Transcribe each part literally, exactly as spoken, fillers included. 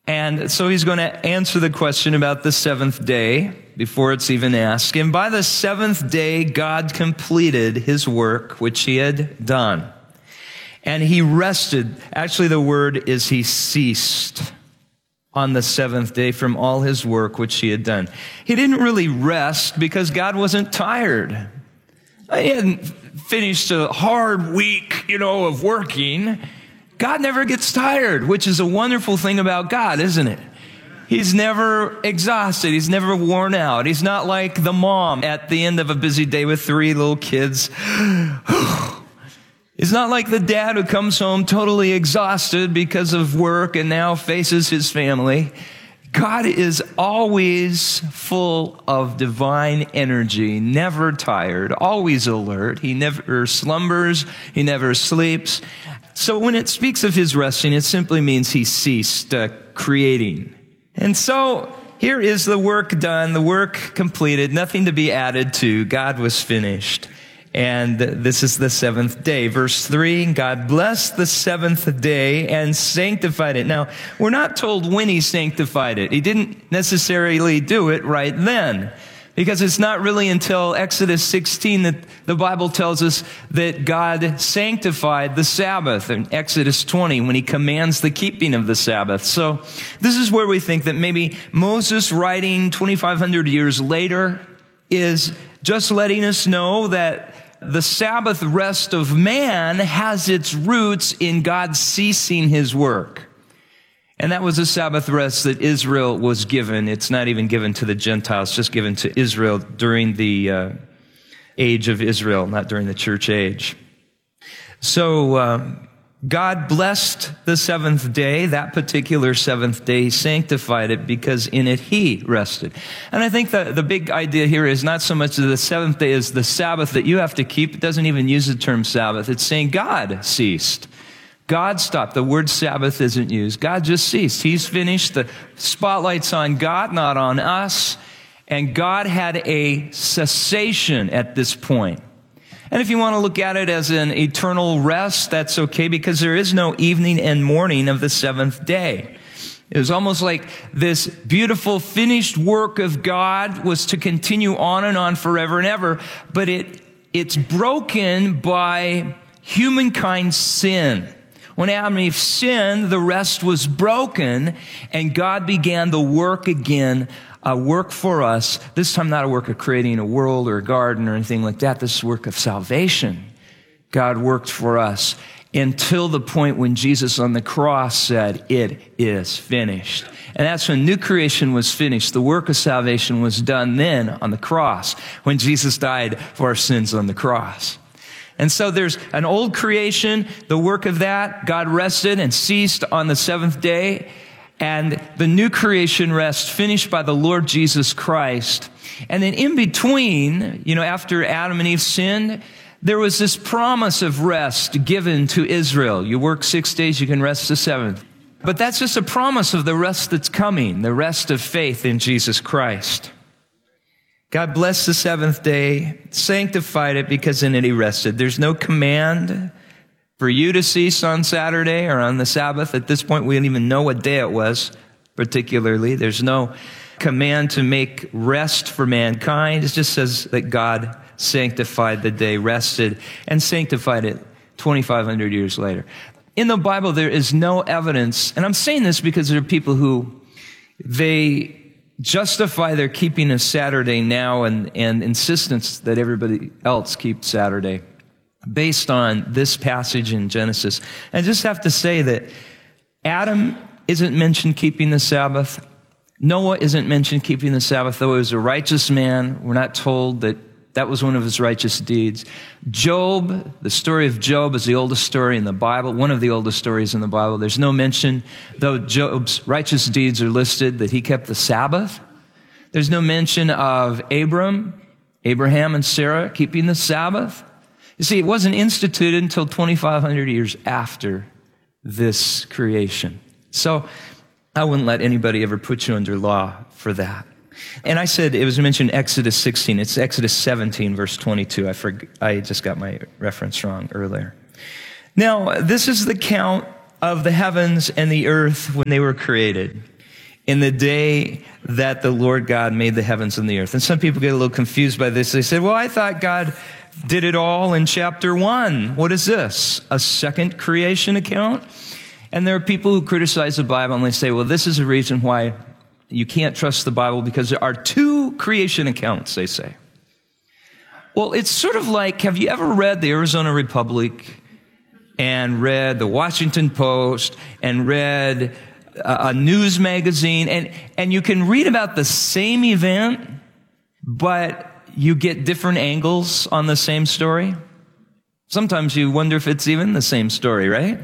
And so he's going to answer the question about the seventh day before it's even asked. And by the seventh day, God completed his work, which he had done. And he rested. Actually, the word is he ceased on the seventh day from all his work, which he had done. He didn't really rest because God wasn't tired. He hadn't finished a hard week, you know, of working. God never gets tired, which is a wonderful thing about God, isn't it? He's never exhausted. He's never worn out. He's not like the mom at the end of a busy day with three little kids. He's not like the dad who comes home totally exhausted because of work and now faces his family. God is always full of divine energy, never tired, always alert. He never slumbers. He never sleeps. So when it speaks of his resting, it simply means he ceased uh, creating. And so here is the work done, the work completed, nothing to be added to. God was finished. And this is the seventh day. Verse three, God blessed the seventh day and sanctified it. Now, we're not told when he sanctified it. He didn't necessarily do it right then, because it's not really until Exodus sixteen that the Bible tells us that God sanctified the Sabbath, in Exodus twenty, when he commands the keeping of the Sabbath. So this is where we think that maybe Moses, writing twenty-five hundred years later, is just letting us know that the Sabbath rest of man has its roots in God ceasing his work. And that was a Sabbath rest that Israel was given. It's not even given to the Gentiles, just given to Israel during the uh, age of Israel, not during the church age. So uh, God blessed the seventh day, that particular seventh day, sanctified it because in it he rested. And I think the, the big idea here is not so much that the seventh day is the Sabbath that you have to keep. It doesn't even use the term Sabbath. It's saying God ceased. God stopped. The word Sabbath isn't used. God just ceased. He's finished. The spotlight's on God, not on us. And God had a cessation at this point. And if you want to look at it as an eternal rest, that's okay, because there is no evening and morning of the seventh day. It was almost like this beautiful finished work of God was to continue on and on forever and ever, but it it's broken by humankind's sin. When Adam and Eve sinned, the rest was broken, and God began the work again, a work for us. This time not a work of creating a world or a garden or anything like that. This is work of salvation. God worked for us until the point when Jesus on the cross said, "It is finished." And that's when new creation was finished. The work of salvation was done then on the cross, when Jesus died for our sins on the cross. And so there's an old creation, the work of that. God rested and ceased on the seventh day. And the new creation rest finished by the Lord Jesus Christ. And then in between, you know, after Adam and Eve sinned, there was this promise of rest given to Israel. You work six days, you can rest the seventh. But that's just a promise of the rest that's coming, the rest of faith in Jesus Christ. God blessed the seventh day, sanctified it because in it he rested. There's no command for you to cease on Saturday or on the Sabbath. At this point, we don't even know what day it was, particularly. There's no command to make rest for mankind. It just says that God sanctified the day, rested, and sanctified it twenty-five hundred years later. In the Bible, there is no evidence, and I'm saying this because there are people who, they justify their keeping of Saturday now and, and insistence that everybody else keep Saturday based on this passage in Genesis. I just have to say that Adam isn't mentioned keeping the Sabbath. Noah isn't mentioned keeping the Sabbath, though he was a righteous man. We're not told that that was one of his righteous deeds. Job, the story of Job is the oldest story in the Bible, one of the oldest stories in the Bible. There's no mention, though Job's righteous deeds are listed, that he kept the Sabbath. There's no mention of Abram, Abraham and Sarah keeping the Sabbath. You see, it wasn't instituted until twenty-five hundred years after this creation. So I wouldn't let anybody ever put you under law for that. And I said it was mentioned Exodus sixteen. It's Exodus seventeen, verse twenty-two. I forg- I just got my reference wrong earlier. Now, this is the count of the heavens and the earth when they were created. in the day that the Lord God made the heavens and the earth. And some people get a little confused by this. They say, well, I thought God did it all in chapter one. What is this? A second creation account? And there are people who criticize the Bible and they say, well, this is a reason why you can't trust the Bible, because there are two creation accounts, they say. Well, it's sort of like, have you ever read the Arizona Republic and read the Washington Post and read a, a news magazine, and, and you can read about the same event, but you get different angles on the same story? Sometimes you wonder if it's even the same story, right?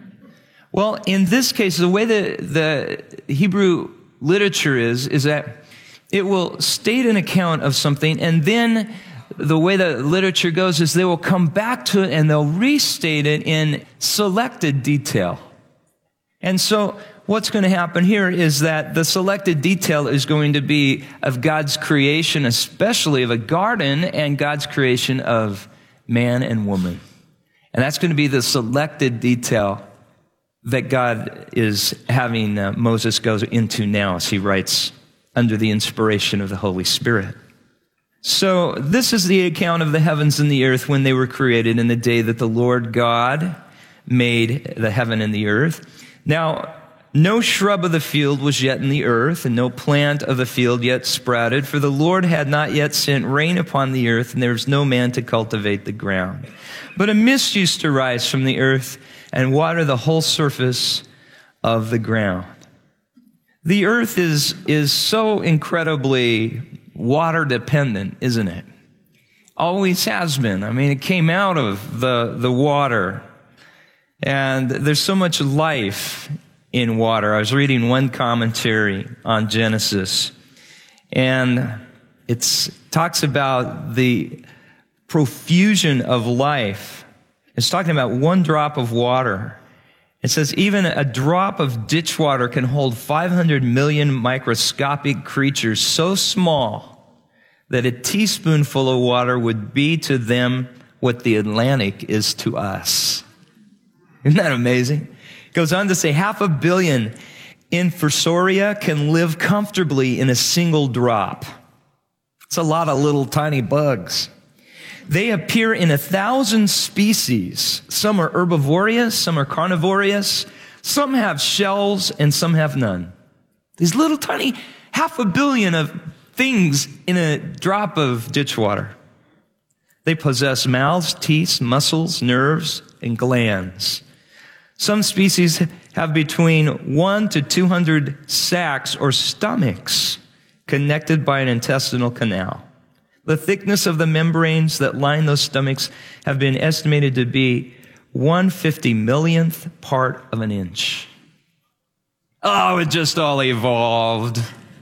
Well, in this case, the way the, the Hebrew literature is, is that it will state an account of something, and then the way the literature goes is they will come back to it and they'll restate it in selected detail. And so what's going to happen here is that the selected detail is going to be of God's creation, especially of a garden, and God's creation of man and woman. And that's going to be the selected detail that God is having uh, Moses go into now as he writes under the inspiration of the Holy Spirit. So this is the account of the heavens and the earth when they were created in the day that the Lord God made the heaven and the earth. Now, no shrub of the field was yet in the earth, and no plant of the field yet sprouted, for the Lord had not yet sent rain upon the earth, and there was no man to cultivate the ground. But a mist used to rise from the earth and water the whole surface of the ground. The earth is, is so incredibly water dependent, isn't it? Always has been. I mean, it came out of the, the water. And there's so much life in water. I was reading one commentary on Genesis, and it talks about the profusion of life. It's talking about one drop of water. It says even a drop of ditch water can hold five hundred million microscopic creatures so small that a teaspoonful of water would be to them what the Atlantic is to us. Isn't that amazing? It goes on to say half a billion infusoria can live comfortably in a single drop. It's a lot of little tiny bugs. They appear in a thousand species. Some are herbivorous, some are carnivorous, some have shells, and some have none. These little tiny half a billion of things in a drop of ditch water. They possess mouths, teeth, muscles, nerves, and glands. Some species have between one to two hundred sacs or stomachs connected by an intestinal canal. The thickness of the membranes that line those stomachs have been estimated to be one fifty millionth part of an inch. Oh, it just all evolved.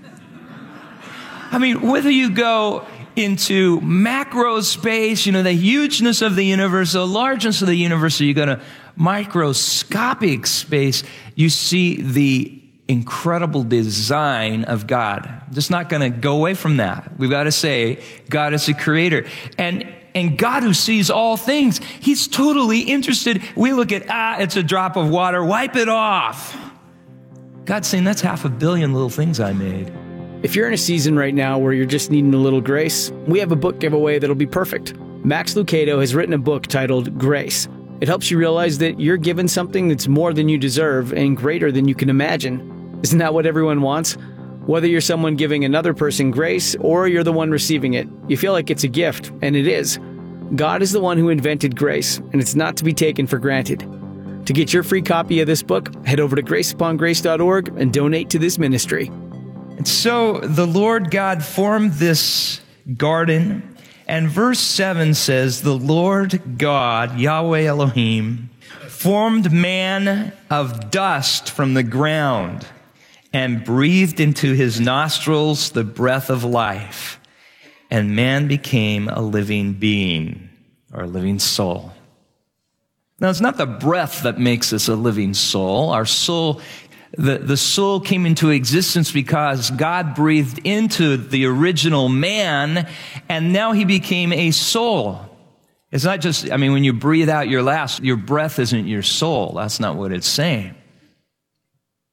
I mean, whether you go into macro space, you know, the hugeness of the universe, the largeness of the universe, or you go to microscopic space, you see the incredible design of God. I'm just not going to go away from that. We've got to say God is a creator. And and God who sees all things, he's totally interested. We look at, ah, it's a drop of water, wipe it off. God's saying that's half a billion little things I made. If you're in a season right now where you're just needing a little grace, we have a book giveaway that'll be perfect. Max Lucado has written a book titled Grace. It helps you realize that you're given something that's more than you deserve and greater than you can imagine. Isn't that what everyone wants? Whether you're someone giving another person grace or you're the one receiving it, you feel like it's a gift, and it is. God is the one who invented grace, and it's not to be taken for granted. To get your free copy of this book, head over to grace upon grace dot org and donate to this ministry. And so the Lord God formed this garden, and verse seven says, the Lord God, Yahweh Elohim, formed man of dust from the ground and breathed into his nostrils the breath of life, and man became a living being, or a living soul. Now, it's not the breath that makes us a living soul. Our soul, the, the soul came into existence because God breathed into the original man, and now he became a soul. It's not just, I mean, when you breathe out your last, your breath isn't your soul. That's not what it's saying.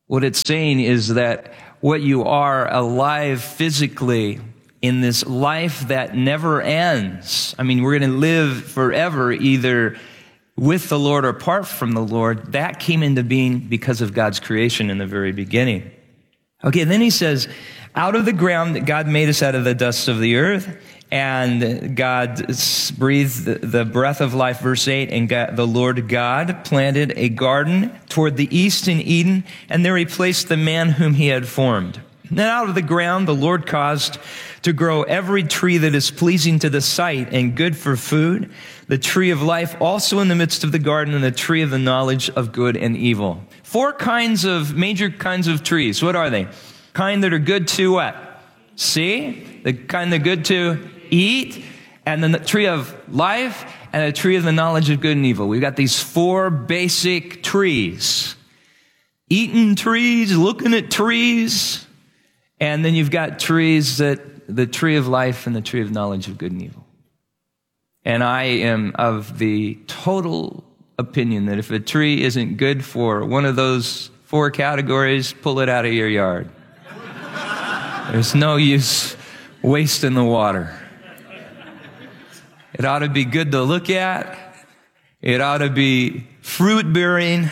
What it's saying is that what you are alive physically in this life that never ends. I mean, we're going to live forever either with the Lord or apart from the Lord. That came into being because of God's creation in the very beginning. Okay, then he says, out of the ground, God made us out of the dust of the earth, and God breathed the breath of life, verse eight, and God, the Lord God planted a garden toward the east in Eden, and there he placed the man whom he had formed. Then out of the ground, the Lord caused to grow every tree that is pleasing to the sight and good for food, the tree of life also in the midst of the garden, and the tree of the knowledge of good and evil. Four kinds of, major kinds of trees. What are they? Kind that are good to what? See? The kind that are good to eat, and then the tree of life, and the tree of the knowledge of good and evil. We've got these four basic trees. Eating trees, looking at trees, and then you've got trees that, the tree of life and the tree of knowledge of good and evil. And I am of the total opinion that if a tree isn't good for one of those four categories, pull it out of your yard. There's no use wasting the water. It ought to be good to look at. It ought to be fruit-bearing,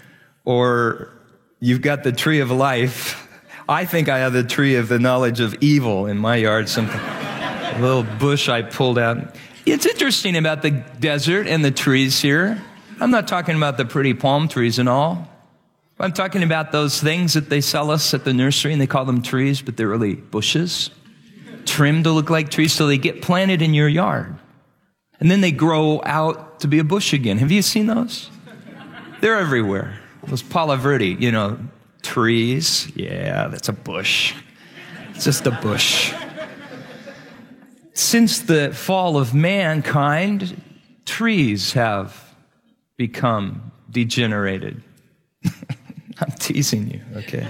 or you've got the tree of life. I think I have the tree of the knowledge of evil in my yard, something, a little bush I pulled out. It's interesting about the desert and the trees here. I'm not talking about the pretty palm trees and all. I'm talking about those things that they sell us at the nursery, and they call them trees, but they're really bushes, trimmed to look like trees, so they get planted in your yard. And then they grow out to be a bush again. Have you seen those? They're everywhere. Those Palo Verde, you know, trees. Yeah, that's a bush. It's just a bush. Since the fall of mankind, trees have become degenerated. I'm teasing you, okay?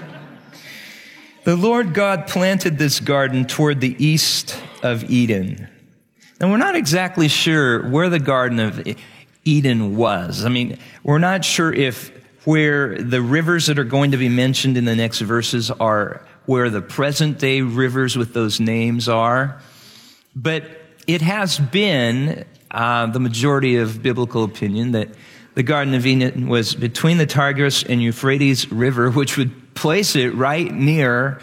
The Lord God planted this garden toward the east of Eden. And we're not exactly sure where the Garden of Eden was. I mean, we're not sure if where the rivers that are going to be mentioned in the next verses are where the present day rivers with those names are. But it has been uh, the majority of biblical opinion that the Garden of Eden was between the Tigris and Euphrates River, which would place it right near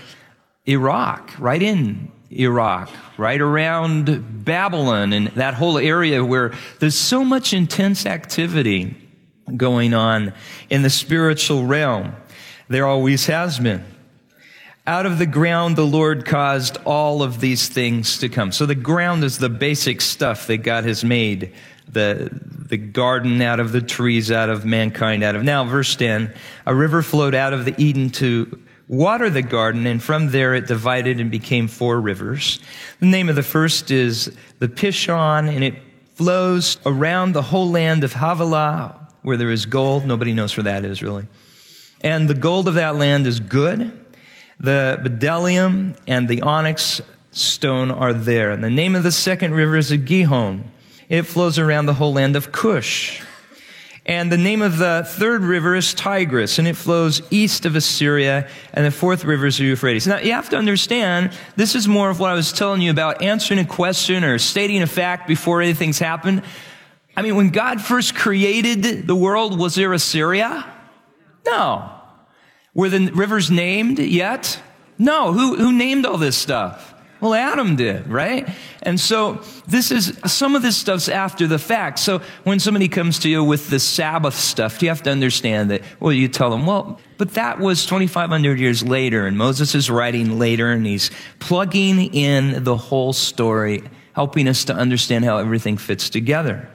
Iraq, right in Iraq, right around Babylon and that whole area where there's so much intense activity going on in the spiritual realm. There always has been. Out of the ground, the Lord caused all of these things to come. So the ground is the basic stuff that God has made. The, the garden out of the trees, out of mankind, out of. Now, verse ten, a river flowed out of the Eden to water the garden, and from there it divided and became four rivers. The name of the first is the Pishon, and it flows around the whole land of Havilah, where there is gold. Nobody knows where that is, really. And the gold of that land is good. The bdellium and the onyx stone are there. And the name of the second river is the Gihon. It flows around the whole land of Cush. And the name of the third river is Tigris, and it flows east of Assyria, and the fourth river is the Euphrates. Now, you have to understand, this is more of what I was telling you about answering a question or stating a fact before anything's happened. I mean, when God first created the world, was there Assyria? No. Were the rivers named yet? No. Who, who named all this stuff? Well, Adam did, right? And so this is, some of this stuff's after the fact. So when somebody comes to you with the Sabbath stuff, you have to understand that, well, you tell them, well, but that was twenty-five hundred years later, and Moses is writing later, and he's plugging in the whole story, helping us to understand how everything fits together.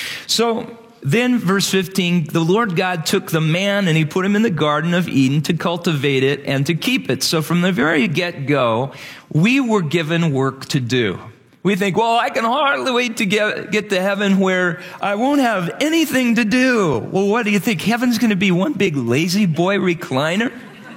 So then, verse fifteen, the Lord God took the man and he put him in the Garden of Eden to cultivate it and to keep it. So from the very get-go, we were given work to do. We think, well, I can hardly wait to get, get to heaven where I won't have anything to do. Well, what do you think? Heaven's going to be one big lazy boy recliner?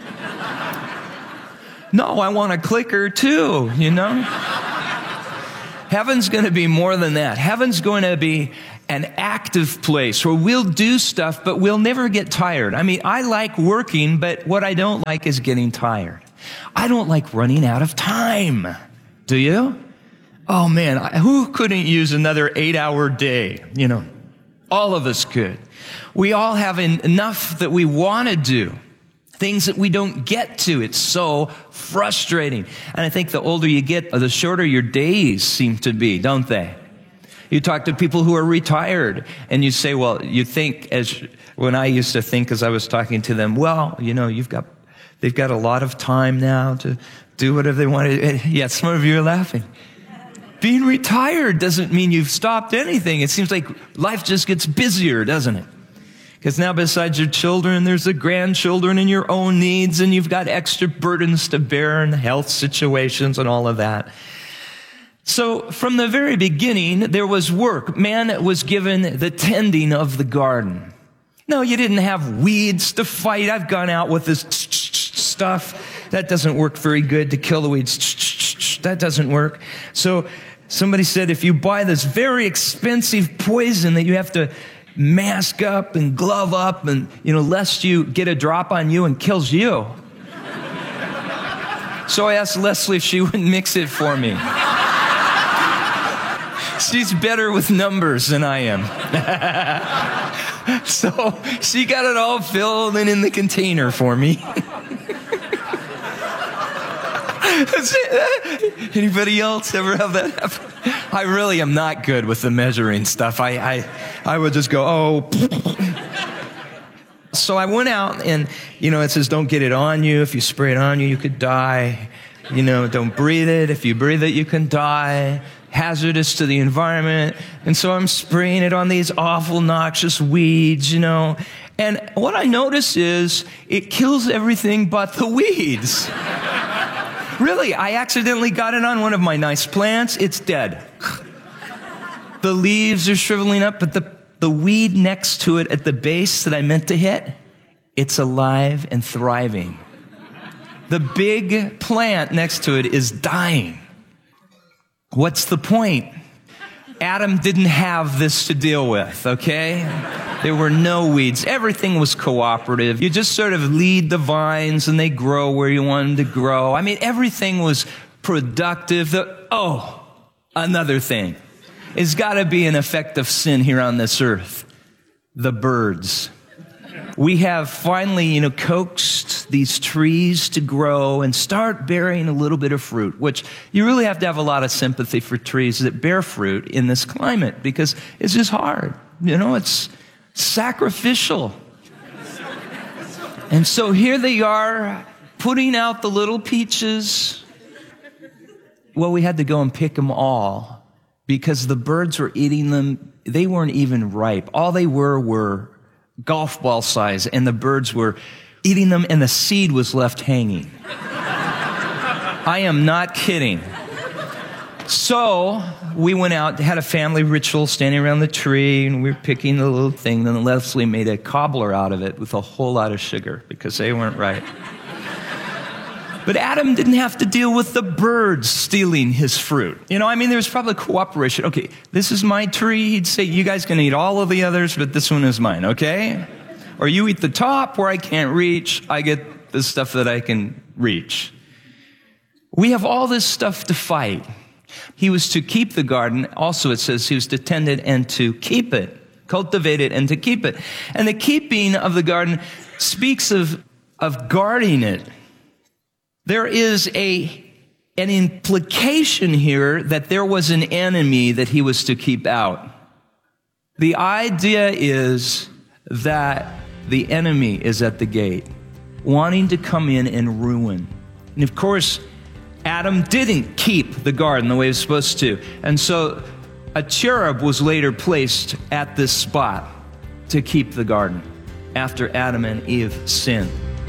No, I want a clicker too, you know? Heaven's going to be more than that. Heaven's going to be an active place where we'll do stuff, but we'll never get tired. I mean, I like working, but what I don't like is getting tired. I don't like running out of time. Do you? Oh man, who couldn't use another eight-hour day? You know, all of us could. We all have enough that we want to do, things that we don't get to. It's so frustrating. And I think the older you get, the shorter your days seem to be, don't they? You talk to people who are retired, and you say, well, you think, as when I used to think as I was talking to them, well, you know, you've got, they've got a lot of time now to do whatever they want to do. Yeah, some of you are laughing. Being retired doesn't mean you've stopped anything. It seems like life just gets busier, doesn't it? Because now besides your children, there's the grandchildren and your own needs, and you've got extra burdens to bear and health situations and all of that. So from the very beginning, there was work. Man was given the tending of the garden. No, you didn't have weeds to fight. I've gone out with this stuff. That doesn't work very good to kill the weeds. That doesn't work. So somebody said, if you buy this very expensive poison that you have to mask up and glove up and, you know, lest you get a drop on you and kills you. So I asked Leslie if she would mix it for me. She's better with numbers than I am. So she got it all filled and in the container for me. Anybody else ever have that happen? I really am not good with the measuring stuff. I, I, I would just go, oh. So I went out and, you know, it says don't get it on you. If you spray it on you, you could die. You know, don't breathe it. If you breathe it, you can die. Hazardous to the environment. And so I'm spraying it on these awful, noxious weeds, you know. And what I notice is it kills everything but the weeds. Really, I accidentally got it on one of my nice plants. It's dead. The leaves are shriveling up, but the, the weed next to it at the base that I meant to hit, it's alive and thriving. The big plant next to it is dying. What's the point? Adam didn't have this to deal with, okay? There were no weeds. Everything was cooperative. You just sort of lead the vines and they grow where you want them to grow. I mean, everything was productive. The, oh, another thing. It's got to be an effect of sin here on this earth. The birds. We have finally, you know, coaxed these trees to grow and start bearing a little bit of fruit, which you really have to have a lot of sympathy for trees that bear fruit in this climate because it's just hard. You know, it's sacrificial. And so here they are putting out the little peaches. Well, we had to go and pick them all because the birds were eating them. They weren't even ripe. All they were were golf ball size, and the birds were eating them, and the seed was left hanging. I am not kidding. So we went out, had a family ritual, standing around the tree, and we were picking the little thing. Then Leslie made a cobbler out of it with a whole lot of sugar because they weren't right. But Adam didn't have to deal with the birds stealing his fruit. You know, I mean, there's probably cooperation. Okay, this is my tree. He'd say, you guys can eat all of the others, but this one is mine, okay? Or you eat the top where I can't reach. I get the stuff that I can reach. We have all this stuff to fight. He was to keep the garden. Also, it says he was to tend it and to keep it, cultivate it and to keep it. And the keeping of the garden speaks of, of guarding it. There is a, an implication here that there was an enemy that he was to keep out. The idea is that the enemy is at the gate, wanting to come in and ruin. And of course, Adam didn't keep the garden the way he was supposed to. And so a cherub was later placed at this spot to keep the garden after Adam and Eve sinned.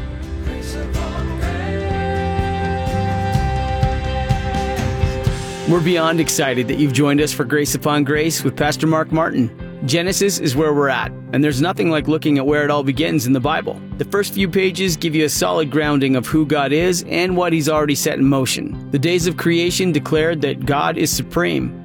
We're beyond excited that you've joined us for Grace Upon Grace with Pastor Mark Martin. Genesis is where we're at, and there's nothing like looking at where it all begins in the Bible. The first few pages give you a solid grounding of who God is and what He's already set in motion. The days of creation declared that God is supreme.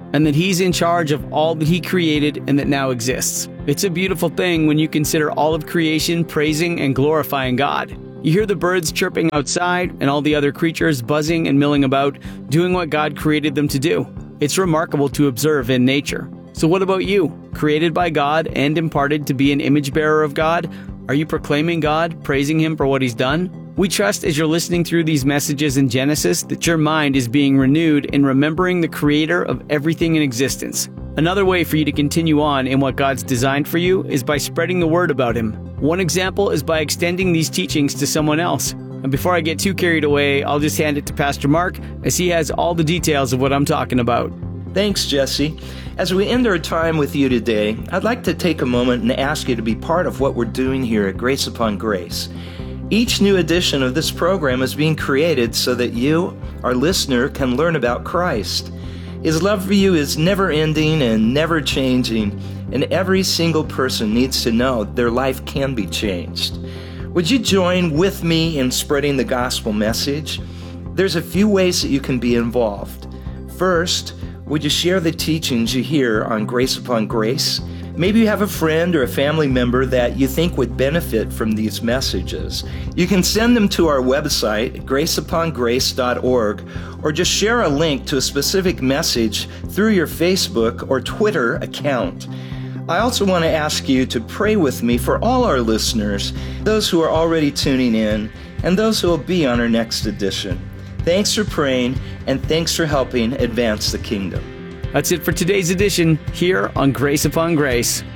and that He's in charge of all that He created and that now exists. It's a beautiful thing when you consider all of creation praising and glorifying God. You hear the birds chirping outside and all the other creatures buzzing and milling about, doing what God created them to do. It's remarkable to observe in nature. So what about you? Created by God and imparted to be an image bearer of God? Are you proclaiming God, praising Him for what He's done? We trust as you're listening through these messages in Genesis that your mind is being renewed in remembering the Creator of everything in existence. Another way for you to continue on in what God's designed for you is by spreading the word about Him. One example is by extending these teachings to someone else. And before I get too carried away, I'll just hand it to Pastor Mark as he has all the details of what I'm talking about. Thanks, Jesse. As we end our time with you today, I'd like to take a moment and ask you to be part of what we're doing here at Grace Upon Grace. Each new edition of this program is being created so that you, our listener, can learn about Christ. His love for you is never ending and never changing, and every single person needs to know their life can be changed. Would you join with me in spreading the gospel message? There's a few ways that you can be involved. First, would you share the teachings you hear on Grace Upon Grace? Maybe you have a friend or a family member that you think would benefit from these messages. You can send them to our website, grace upon grace dot org, or just share a link to a specific message through your Facebook or Twitter account. I also want to ask you to pray with me for all our listeners, those who are already tuning in, and those who will be on our next edition. Thanks for praying, and thanks for helping advance the kingdom. That's it for today's edition here on Grace Upon Grace.